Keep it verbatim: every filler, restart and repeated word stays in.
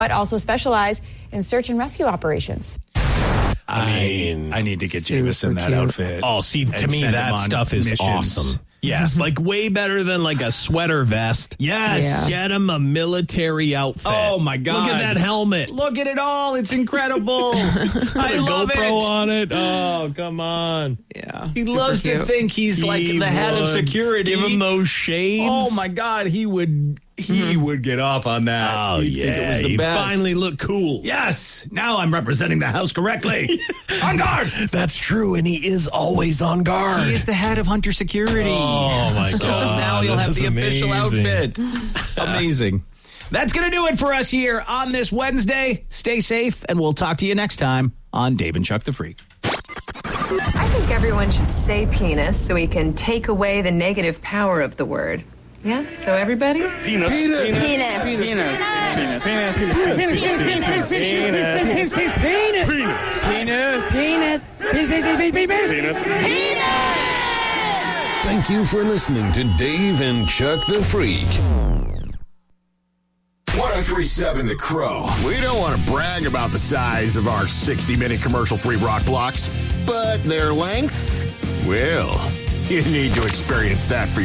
but also specialize in search and rescue operations. I mean, I need to get Jameis in that cute. outfit. Oh, see, to and me, send him that on stuff is missions. awesome. Yes, like way better than like a sweater vest. Yes. Yeah. Get him a military outfit. Oh, my God. Look at that helmet. Look at it all. It's incredible. I Put a love GoPro it. on it. Oh, come on. Yeah. He super loves to cute. think he's like He the head of would. security. Give him those shades. Oh, my God. He would he would get off on that. Oh, He'd yeah. think it was the He'd best. finally look cool. Yes. Now I'm representing the house correctly. On guard. That's true, and he is always on guard. He is the head of Hunter Security. Oh, my So God. now you'll have This the is official amazing. outfit. Amazing. That's going to do it for us here on this Wednesday. Stay safe, and we'll talk to you next time on Dave and Chuck the Freak. I think everyone should say penis so we can take away the negative power of the word. Yeah? So everybody? Penis. Penis. Penis. Penis. Penis. Penis. Penis. Penis. Penis. Penis. Penis. Thank you for listening to Dave and Chuck the Freak. ten thirty-seven The Crow. We don't want to brag about the size of our sixty-minute commercial-free rock blocks, but their length? Well, you need to experience that for